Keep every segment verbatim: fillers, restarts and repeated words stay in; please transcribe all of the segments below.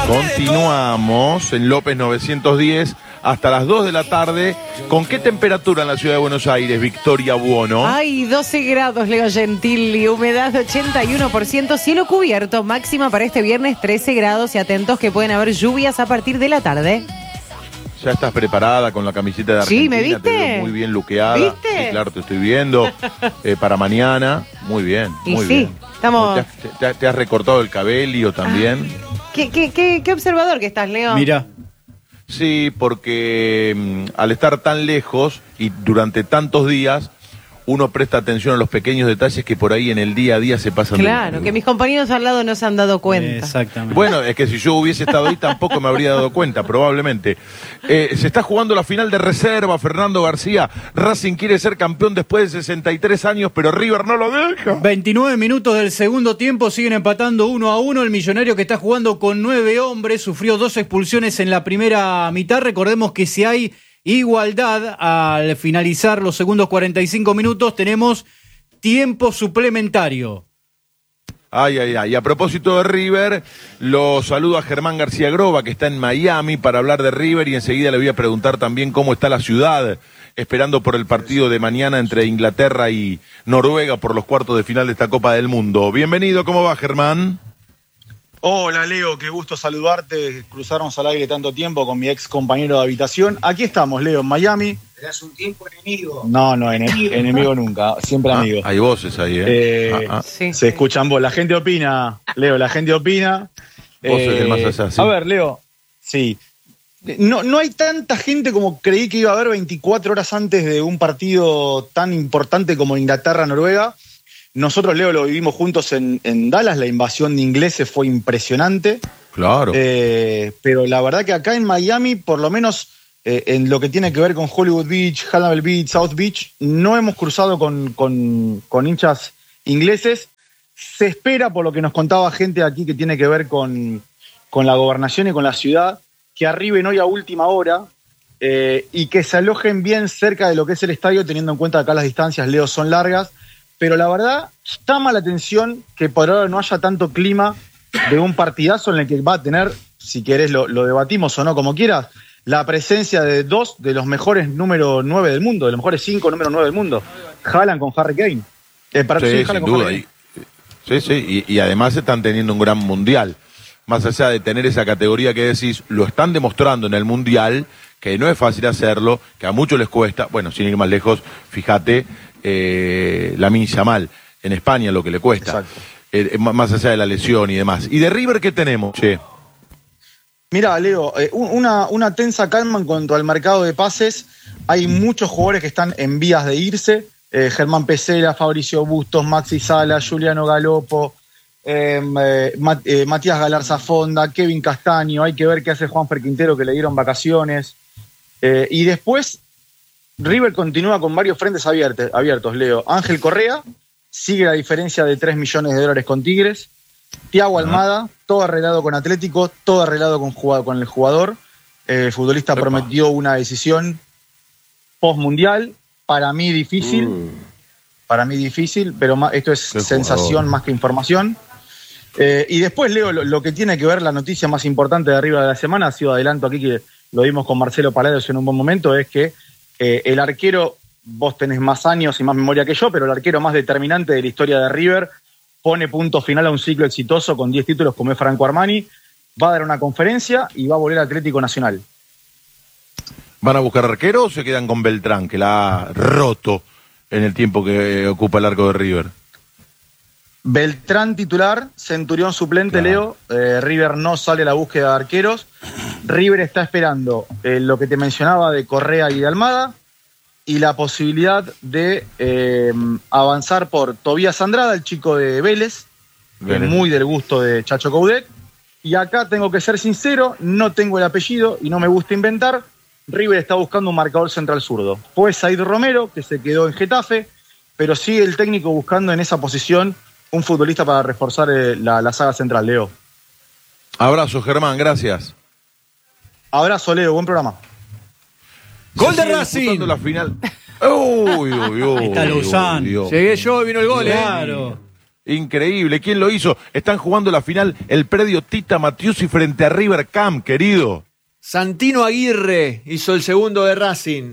Continuamos en López novecientos diez hasta las dos de la tarde. ¿Con qué temperatura en la ciudad de Buenos Aires, Victoria Buono? Hay doce grados, Leo Gentili, humedad de ochenta y uno por ciento, cielo cubierto, máxima para este viernes trece grados y atentos que pueden haber lluvias a partir de la tarde. ¿Ya estás preparada con la camiseta de Argentina? Sí, ¿me viste? Te veo muy bien luqueada. ¿Viste? Sí, claro, te estoy viendo. Eh, para mañana, muy bien, Y muy sí, bien. estamos... ¿Te has, te, te has recortado el cabello también? ¿Qué, qué, qué, qué observador que estás, Leo? Mira. Sí, porque mm, al estar tan lejos y durante tantos días, uno presta atención a los pequeños detalles que por ahí en el día a día se pasan. Claro, de... que mis compañeros al lado no se han dado cuenta. Exactamente. Bueno, es que si yo hubiese estado ahí tampoco me habría dado cuenta, probablemente. Eh, se está jugando la final de reserva, Fernando García. Racing quiere ser campeón después de sesenta y tres años, pero River no lo deja. veintinueve minutos del segundo tiempo, siguen empatando uno a uno. El Millonario, que está jugando con nueve hombres, sufrió dos expulsiones en la primera mitad. Recordemos que si hay igualdad al finalizar los segundos cuarenta y cinco minutos, tenemos tiempo suplementario. Ay, ay, ay. Y a propósito de River, lo saludo a Germán García Groba, que está en Miami para hablar de River, y enseguida le voy a preguntar también cómo está la ciudad, esperando por el partido de mañana entre Inglaterra y Noruega por los cuartos de final de esta Copa del Mundo. Bienvenido, ¿cómo va, Germán? Hola, Leo, qué gusto saludarte. Cruzarnos al aire tanto tiempo con mi ex compañero de habitación. Aquí estamos, Leo, en Miami. ¿Serás un tiempo enemigo? No, no, ene- enemigo nunca, siempre Ah, amigo. hay voces ahí, ¿eh? Eh, Ah, ah. Sí, Se sí. escuchan vos, la gente opina, Leo, la gente opina. Voces del más allá, sí. A ver, Leo, sí. No, no hay tanta gente como creí que iba a haber veinticuatro horas antes de un partido tan importante como Inglaterra-Noruega. Nosotros, Leo, lo vivimos juntos en, en Dallas. La invasión de ingleses fue impresionante. Claro. Eh, pero la verdad que acá en Miami, por lo menos eh, en lo que tiene que ver con Hollywood Beach, Hannibal Beach, South Beach, no hemos cruzado con, con, con hinchas ingleses. Se espera, por lo que nos contaba gente aquí que tiene que ver con, con la gobernación y con la ciudad, que arriben hoy a última hora eh, y que se alojen bien cerca de lo que es el estadio, teniendo en cuenta que acá las distancias, Leo, son largas. Pero la verdad, llama la atención que por ahora no haya tanto clima de un partidazo en el que va a tener, si querés lo, lo debatimos o no, como quieras, la presencia de dos de los mejores número nueve del mundo, de los mejores cinco número nueve del mundo. Haaland con Harry Kane. Eh, para Sí, sí, sin Haaland con duda. Harry Y, sí, sí, y, y además están teniendo un gran mundial. Más allá de tener esa categoría que decís, lo están demostrando en el mundial, que no es fácil hacerlo, que a muchos les cuesta. Bueno, sin ir más lejos, fíjate, eh, Lamine Yamal en España lo que le cuesta. Eh, más allá de la lesión y demás. ¿Y de River qué tenemos? Che. Mira, Leo, eh, una, una tensa calma en cuanto al mercado de pases. Hay muchos jugadores que están en vías de irse. Eh, Germán Pesela, Fabricio Bustos, Maxi Sala, Juliano Galopo, eh, eh, Mat- eh, Matías Galarza Fonda, Kevin Castaño. Hay que ver qué hace Juanfer Quintero, que le dieron vacaciones. Eh, y después, River continúa con varios frentes abiertos, abiertos, Leo. Ángel Correa sigue la diferencia de tres millones de dólares con Tigres. Thiago Almada, todo arreglado con Atlético, todo arreglado con, jugado, con el jugador. Eh, el futbolista Epa. prometió una decisión post-mundial. Para mí difícil. Uh. Para mí difícil, pero más, esto es Qué sensación jugador. más que información. Eh, y después, Leo, lo, lo que tiene que ver la noticia más importante de arriba de la semana, ha sido adelanto aquí que lo vimos con Marcelo Palacios en un buen momento, es que eh, el arquero, vos tenés más años y más memoria que yo, pero el arquero más determinante de la historia de River pone punto final a un ciclo exitoso con diez títulos como es Franco Armani, va a dar una conferencia y va a volver al Atlético Nacional. ¿Van a buscar arquero o se quedan con Beltrán, que la ha roto en el tiempo que ocupa el arco de River? Beltrán titular, Centurión suplente, Claro. Leo. Eh, River no sale a la búsqueda de arqueros. River está esperando eh, lo que te mencionaba de Correa y de Almada y la posibilidad de eh, avanzar por Tobías Andrada, el chico de Vélez, que es Vélez. muy del gusto de Chacho Coudet. Y acá tengo que ser sincero, no tengo el apellido y no me gusta inventar. River está buscando un marcador central zurdo. Fue Said Romero, que se quedó en Getafe, pero sigue el técnico buscando en esa posición un futbolista para reforzar eh, la, la saga central, Leo. Abrazo, Germán, gracias. Abrazo, Leo, buen programa. ¡Gol Se de sigue Racing! disputando la final. Uy, uy, uy. Está uy, Lozano. uy, uy. Llegué yo, vino el gol, ¿eh? Claro. Increíble. ¿Quién lo hizo? Están jugando la final el predio Tita Matiusi frente a River Camp, querido. Santino Aguirre hizo el segundo de Racing.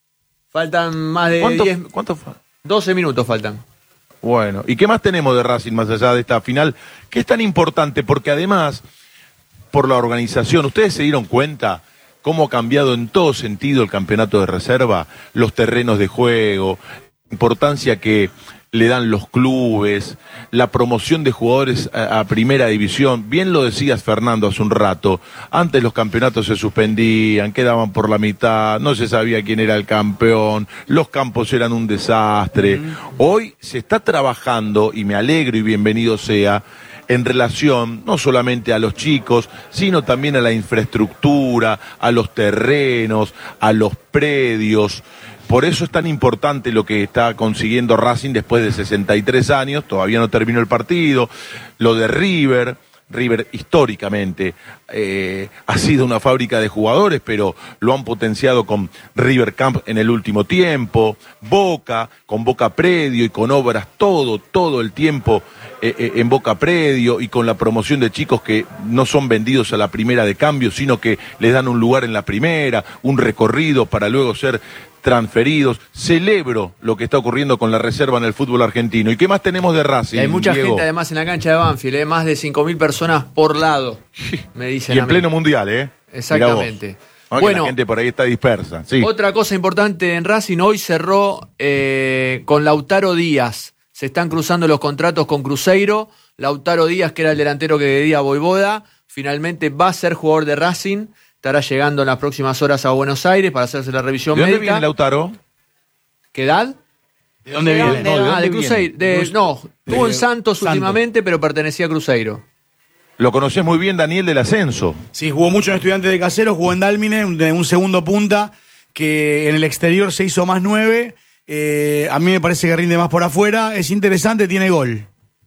Faltan más de ¿Cuánto, diez, ¿cuánto fue? doce minutos faltan. Bueno, ¿y qué más tenemos de Racing más allá de esta final? Que es tan importante porque además, por la organización, ¿ustedes se dieron cuenta cómo ha cambiado en todo sentido el campeonato de reserva? Los terrenos de juego, importancia que le dan los clubes, la promoción de jugadores a, a primera división. Bien lo decías, Fernando, hace un rato. Antes los campeonatos se suspendían, quedaban por la mitad, no se sabía quién era el campeón, los campos eran un desastre. Mm. Hoy se está trabajando, y me alegro y bienvenido sea, en relación no solamente a los chicos, sino también a la infraestructura, a los terrenos, a los predios. Por eso es tan importante lo que está consiguiendo Racing después de sesenta y tres años, todavía no terminó el partido, lo de River. River históricamente eh, ha sido una fábrica de jugadores, pero lo han potenciado con River Camp en el último tiempo, Boca, con Boca Predio y con obras todo, todo el tiempo eh, eh, en Boca Predio y con la promoción de chicos que no son vendidos a la primera de cambio, sino que les dan un lugar en la primera, un recorrido para luego ser transferidos. Celebro lo que está ocurriendo con la reserva en el fútbol argentino. ¿Y qué más tenemos de Racing? Y hay mucha Diego? gente además en la cancha de Banfield, ¿eh? Más de cinco mil personas por lado, me dicen. Y en pleno mundial, ¿eh? Exactamente. No, bueno, la gente por ahí está dispersa. Sí. Otra cosa importante en Racing, hoy cerró eh, con Lautaro Díaz. Se están cruzando los contratos con Cruzeiro. Lautaro Díaz, que era el delantero que quería Boivoda, finalmente va a ser jugador de Racing. Estará llegando en las próximas horas a Buenos Aires para hacerse la revisión médica. ¿De dónde médica. viene Lautaro? ¿Qué edad? ¿De dónde viene? No, ¿de dónde ah, de Cruzeiro. De, no, estuvo en Santos, Santos últimamente, pero pertenecía a Cruzeiro. Lo conocés muy bien, Daniel, del Ascenso. Sí, jugó mucho en Estudiantes de Caseros, jugó en Dálmine, un, un segundo punta, que en el exterior se hizo más nueve. Eh, a mí me parece que rinde más por afuera. Es interesante, tiene gol.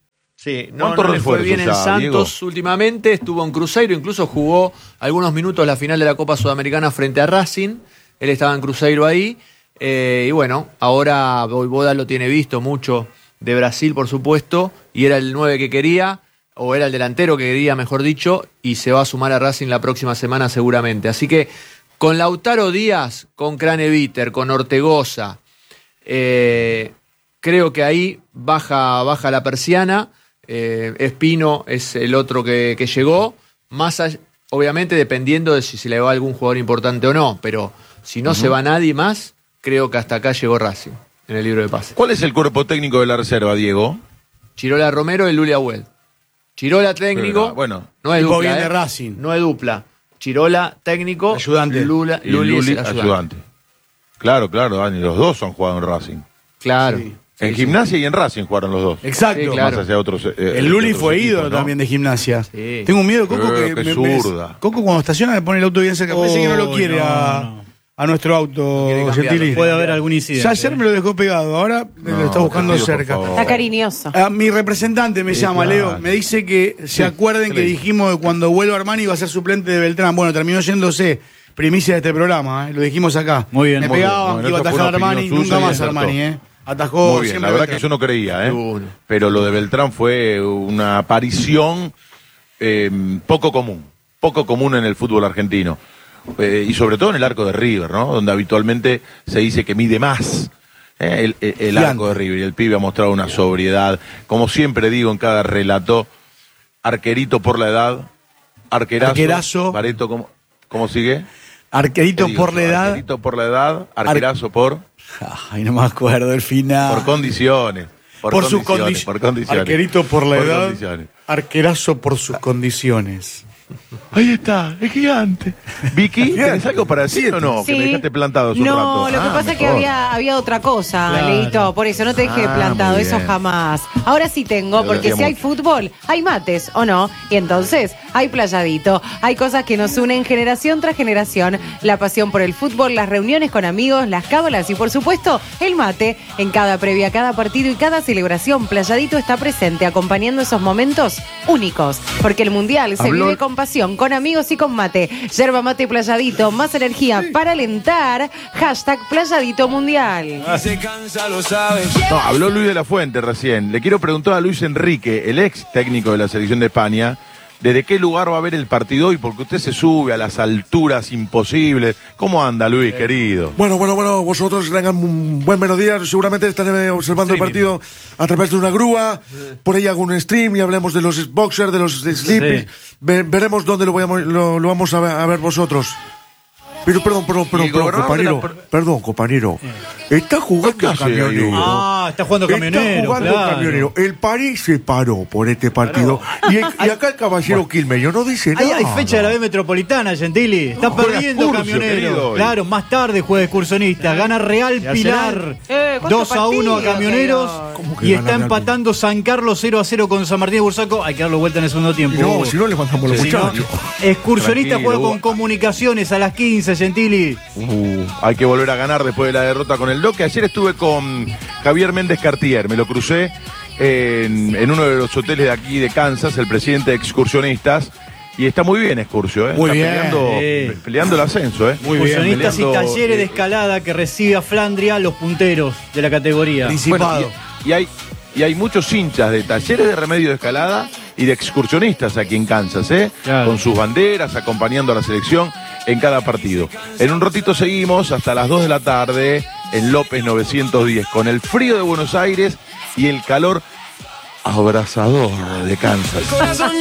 Sí, no, no le fue bien en Santos Diego? Últimamente, estuvo en Cruzeiro, incluso jugó algunos minutos la final de la Copa Sudamericana frente a Racing. Él estaba en Cruzeiro ahí. Eh, y bueno, ahora Boivoda lo tiene visto mucho de Brasil, por supuesto, y era el nueve que quería, o era el delantero que quería, mejor dicho, y se va a sumar a Racing la próxima semana seguramente. Así que con Lautaro Díaz, con Craneviter, con Ortegoza, eh, creo que ahí baja, baja la persiana. Eh, Espino es el otro que, que llegó, más allá, obviamente dependiendo de si se le va algún jugador importante o no, pero si no uh-huh. se va nadie más, creo que hasta acá llegó Racing en el libro de pases. ¿Cuál es el cuerpo técnico de la reserva, Diego? Chirola Romero y Luli Agüel. Chirola técnico, Pero, bueno, no es dupla, bien de eh, Racing. no es dupla. Chirola técnico, ayudante. Lula, y Luli, Luli ayudante. ayudante. Claro, claro, Dani, los dos han jugado en Racing. Claro. Sí. En Sí, Gimnasia sí. y en Racing jugaron los dos. Exacto. Sí, claro. Más hacia otros, eh, el Luli otros fue equipos, ídolo ¿no? también de Gimnasia. Sí. Tengo un miedo, Coco, Eh, que qué me, zurda. me, Coco cuando estaciona me pone el auto bien cerca. Parece que no lo quiere no, a, no. a nuestro auto, No Gentili. Puede haber algún incidente. Ya ayer me lo dejó pegado, ahora No, lo está buscando te pido, por cerca. favor. Está cariñoso. Ah, mi representante me Sí, llama, claro. Leo. Me dice que se Sí, acuerden ¿qué que le dijimos que cuando vuelva Armani iba a ser suplente de Beltrán. Bueno, terminó yéndose. Primicia de este programa, ¿eh? Lo dijimos acá. Muy bien, Me muy pegaban bien. que iba a Bueno, esta atajar fue una Armani, opinión nunca suya y más acertó. Armani, ¿eh? Atajó Muy bien, siempre la verdad Beltrán. que yo no creía, ¿eh? Uno. Pero lo de Beltrán fue una aparición eh, poco común, poco común en el fútbol argentino. Eh, y sobre todo en el arco de River, ¿no? Donde habitualmente se dice que mide más. ¿eh? El, el, el arco de River, y el pibe ha mostrado una sobriedad. Como siempre digo en cada relato, arquerito por la edad, arquerazo, Arquerazo. Bareto, ¿cómo, cómo sigue? Arquerito Digo por yo, la edad. Arquerito por la edad, arquerazo por, Ay, no me acuerdo el final. por condiciones. Por, Por sus condiciones, condi- por condiciones. Arquerito por la Por edad. condiciones. Arquerazo por sus condiciones. Ahí está, es gigante. Vicky, ¿tenés algo para decir o no? Que me dejaste plantado hace un no, rato. lo que Ah, pasa es que mejor. había, había otra cosa, Claro. Leito, por eso no te dejé Ah, plantado, muy eso bien. jamás. Ahora sí tengo, Lo porque si decíamos. hay fútbol, hay mates, ¿o no? Y entonces hay playadito, hay cosas que nos unen generación tras generación, la pasión por el fútbol, las reuniones con amigos, las cábalas y por supuesto el mate. En cada previa, cada partido y cada celebración, Playadito está presente acompañando esos momentos únicos, porque el Mundial se Habló- vive con pasión, con con amigos y con mate. Yerba mate Playadito, más energía para alentar. Hashtag Playadito Mundial. No, habló Luis de la Fuente recién. Le quiero preguntar a Luis Enrique, el ex técnico de la selección de España, ¿desde qué lugar va a ver el partido hoy? Porque usted se sube a las alturas imposibles. ¿Cómo anda, Luis, querido? Bueno, bueno, bueno, vosotros tengan un buen mediodía. Seguramente estaré observando sí, el partido a través de una grúa. Por ahí hago un stream y hablemos de los boxers, de los sleepy. Sí. Ve, veremos dónde lo, voy a, lo, lo vamos a ver, a ver vosotros. Pero perdón, perdón, perdón, perdón, compañero. La... Perdón, compañero. Está jugando el camionero. Ah, está jugando camionero. Está jugando claro. camionero. El París se paró por este partido. Claro. Y, el, y acá el caballero Quilmeño no dice nada. Hay, hay fecha de la B Metropolitana, Gentili. Está no, perdiendo camionero. Claro, más tarde juega excursionista. Gana Real Pilar eh, dos a uno a Camioneros. Y está empatando Pilar? San Carlos cero a cero con San Martín de Bursaco. Hay que darlo vuelta en el segundo tiempo. No, uh, si no le mandamos los muchachos. No, excursionista juega con Comunicaciones a las quince. Gentili. Uh, hay que volver a ganar después de la derrota con el Doque. Ayer estuve con Javier Méndez Cartier, me lo crucé en, en uno de los hoteles de aquí de Kansas, el presidente de Excursionistas, y está muy bien Excursio, ¿eh? Muy está bien, peleando, eh. peleando el ascenso, ¿eh? Muy Excursionistas bien, peleando, y Talleres de Escalada que recibe a Flandria, los punteros de la categoría. Bueno, y, y hay y hay muchos hinchas de Talleres de Remedio de Escalada y de Excursionistas aquí en Kansas, ¿eh? Claro. Con sus banderas, acompañando a la selección en cada partido. En un ratito seguimos hasta las dos de la tarde en López novecientos diez, con el frío de Buenos Aires y el calor abrasador de Kansas.